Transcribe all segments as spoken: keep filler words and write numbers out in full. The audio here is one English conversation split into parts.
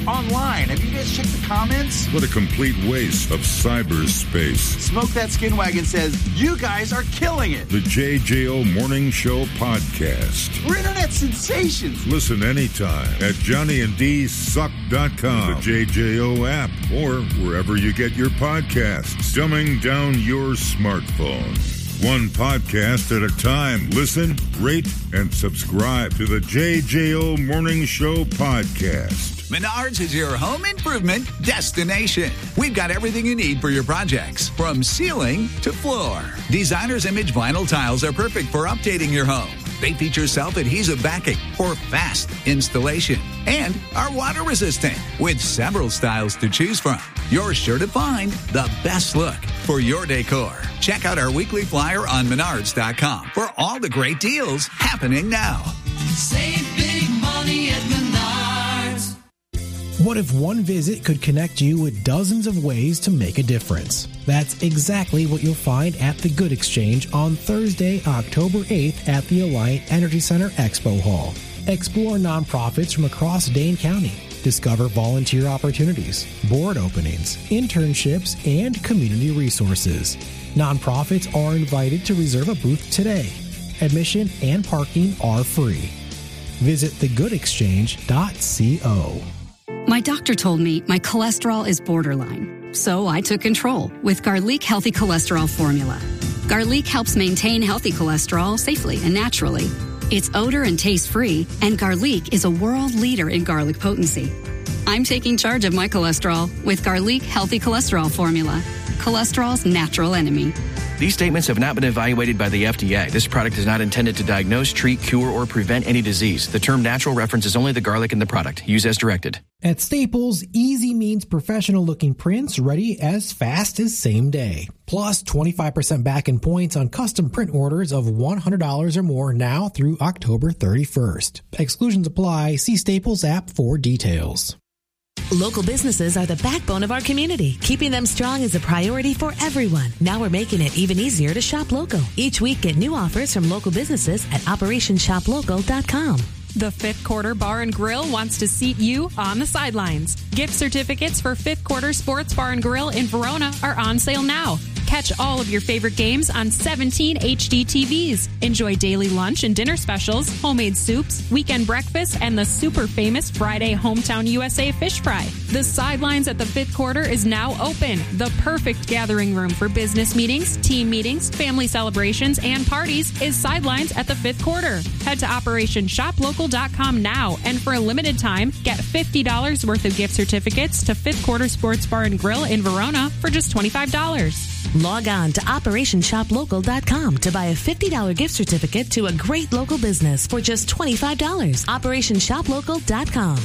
online. Have you guys checked the comments? What a complete waste of cyberspace. Smoke That Skin Wagon says, you guys are killing it. The J J O Morning Show podcast. We're internet sensations. Listen anytime at johnny and d suck dot com, the J J O app, or wherever you get your podcasts. Dumbing down your smartphone. One podcast at a time. Listen, rate, and subscribe to the J J O Morning Show podcast. Menards is your home improvement destination. We've got everything you need for your projects, from ceiling to floor. Designer's Image vinyl tiles are perfect for updating your home. They feature self-adhesive backing for fast installation and are water resistant with several styles to choose from. You're sure to find the best look for your decor. Check out our weekly flyer on menards dot com for all the great deals happening now. Save big money at Menards. What if one visit could connect you with dozens of ways to make a difference? That's exactly what you'll find at the Good Exchange on Thursday, October eighth at the Alliant Energy Center Expo Hall. Explore nonprofits from across Dane County. Discover volunteer opportunities, board openings, internships, and community resources. Nonprofits are invited to reserve a booth today. Admission and parking are free. Visit the good exchange dot co. My doctor told me my cholesterol is borderline, so I took control with Garlic Healthy Cholesterol Formula. Garlic helps maintain healthy cholesterol safely and naturally. It's odor and taste-free, and Garlic is a world leader in garlic potency. I'm taking charge of my cholesterol with Garlic Healthy Cholesterol Formula, cholesterol's natural enemy. These statements have not been evaluated by the F D A. This product is not intended to diagnose, treat, cure, or prevent any disease. The term natural references only the garlic in the product. Use as directed. At Staples, easy means professional-looking prints ready as fast as same day. Plus twenty-five percent back in points on custom print orders of one hundred dollars or more now through October thirty-first. Exclusions apply. See Staples app for details. Local businesses are the backbone of our community. Keeping them strong is a priority for everyone. Now we're making it even easier to shop local. Each week, get new offers from local businesses at operation shop local dot com. The Fifth Quarter Bar and Grill wants to seat you on the sidelines. Gift certificates for Fifth Quarter Sports Bar and Grill in Verona are on sale now. Catch all of your favorite games on seventeen H D T Vs. Enjoy daily lunch and dinner specials, homemade soups, weekend breakfast, and the super famous Friday Hometown U S A fish fry. The sidelines at the Fifth Quarter is now open. The perfect gathering room for business meetings, team meetings, family celebrations, and parties is Sidelines at the Fifth Quarter. Head to operation shop local dot com now, and for a limited time, get fifty dollars worth of gift certificates to Fifth Quarter Sports Bar and Grill in Verona for just twenty-five dollars. Log on to operation shop local dot com to buy a fifty dollars gift certificate to a great local business for just twenty-five dollars. operation shop local dot com.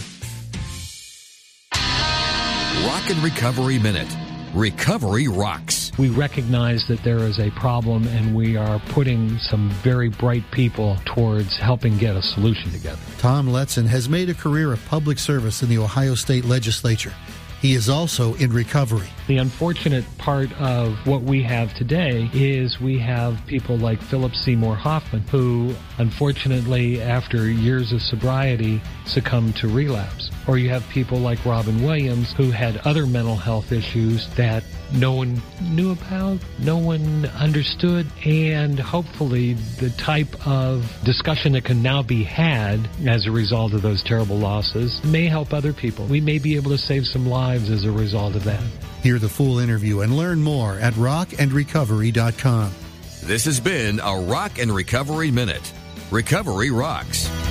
Rock and Recovery Minute. Recovery rocks. We recognize that there is a problem, and we are putting some very bright people towards helping get a solution together. Tom Letson has made a career of public service in the Ohio State Legislature. He is also in recovery. The unfortunate part of what we have today is we have people like Philip Seymour Hoffman, who unfortunately, after years of sobriety, succumbed to relapse. Or you have people like Robin Williams, who had other mental health issues that no one knew about, no one understood, and hopefully the type of discussion that can now be had as a result of those terrible losses may help other people. We may be able to save some lives as a result of that. Hear the full interview and learn more at rock and recovery dot com. This has been a Rock and Recovery Minute. Recovery rocks.